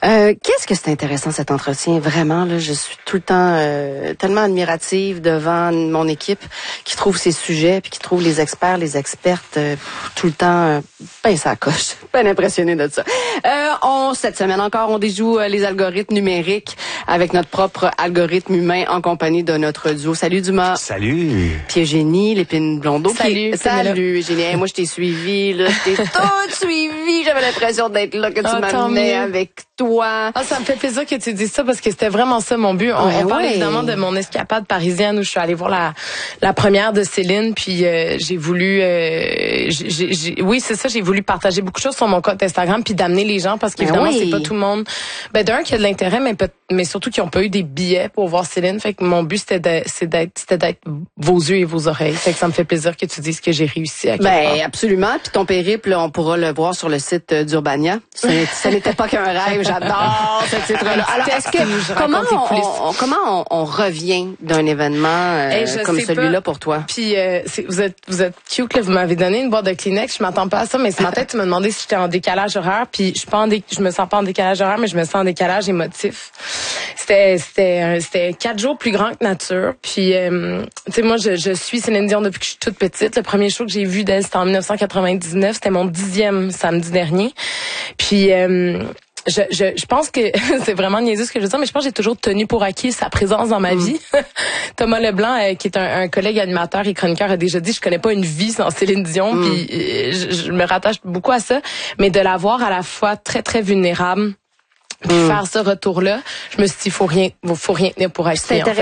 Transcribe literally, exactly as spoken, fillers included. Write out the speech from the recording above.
Euh, qu'est-ce que c'est intéressant cet entretien, vraiment, là, je suis tout le temps euh, tellement admirative devant mon équipe qui trouve ces sujets, puis qui trouve les experts, les expertes euh, tout le temps, euh, ben ça coche, ben impressionné de ça. Euh, on, cette semaine encore, on déjoue euh, les algorithmes numériques avec notre propre algorithme humain en compagnie de notre duo. Salut Dumas. Salut. Puis Eugénie, l'épine blondeau. Salut. Qui... Salut Eugénie. Hey, moi je t'ai suivi, là, je t'ai tout suivi. J'avais l'impression d'être là, que tu oh, m'amenais avec toi. Ah, ça me fait plaisir que tu dises ça parce que c'était vraiment ça mon but. On, ouais, on parle ouais. évidemment de mon escapade parisienne où je suis allée voir la la première de Céline, puis euh, j'ai voulu, euh, j'ai, j'ai, oui c'est ça, j'ai voulu partager beaucoup de choses sur mon compte Instagram puis d'amener les gens parce qu'évidemment oui. c'est pas tout le monde. Ben d'un qui a de l'intérêt, mais peut, mais surtout qui ont pas eu des billets pour voir Céline. Fait que mon but c'était de, c'est d'être, c'était d'être vos yeux et vos oreilles. Fait que ça me fait plaisir que tu dises que j'ai réussi à. Ben part. Absolument. Puis ton périple, on pourra le voir sur le site d'Urbania. Ce n'était pas qu'un rêve. J'adore ce titre-là. Alors, est-ce que comment on, on, comment on, on revient d'un événement euh, hey, comme celui-là pour toi? Puis euh, c'est, vous êtes vous êtes cute là, vous m'avez donné une boîte de Kleenex. Je m'attends pas à ça, mais ce matin tu me demandais si j'étais en décalage horaire. Puis je suis pas en dé, je me sens pas en décalage horaire, mais je me sens en décalage émotif. C'était c'était c'était quatre jours plus grand que nature. Puis euh, tu sais moi je, je suis Céline Dion depuis que je suis toute petite. Le premier show que j'ai vu d'elle c'était en dix-neuf cent quatre-vingt-dix-neuf. C'était mon dixième samedi dernier. Puis euh, Je, je, je pense que c'est vraiment niaiseux ce que je veux dire, mais je pense que j'ai toujours tenu pour acquis sa présence dans ma mmh. vie. Thomas Leblanc, euh, qui est un, un collègue animateur et chroniqueur, a déjà dit je connais pas une vie sans Céline Dion, mmh. puis euh, je, je me rattache beaucoup à ça, mais de la voir à la fois très très vulnérable, puis mmh. faire ce retour-là, je me suis dit faut rien, faut rien tenir pour acquis.